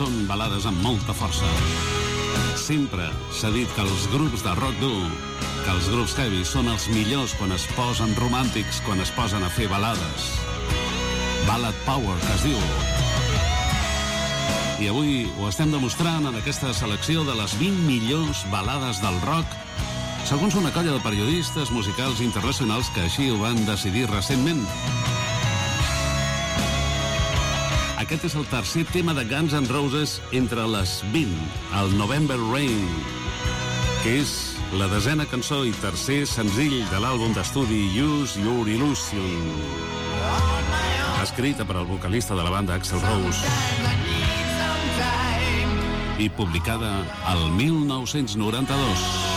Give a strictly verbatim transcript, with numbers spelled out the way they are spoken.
són balades amb molta força. Sempre s'ha dit que els grups de rock dur, que els grups heavy són els millors quan es posen romàntics, quan es posen a fer balades. Ballad Power, que es diu. I avui ho estem demostrant en aquesta selecció de les vint millors balades del rock, segons una colla de periodistes musicals internacionals que així ho van decidir recentment. Aquest és el tercer tema de Guns N' Roses entre les vint, el November Rain, que és la desena cançó i tercer senzill de l'àlbum d'estudi Use Your Illusion, escrita per al vocalista de la banda Axl Rose i publicada al mil nou-cents noranta-dos.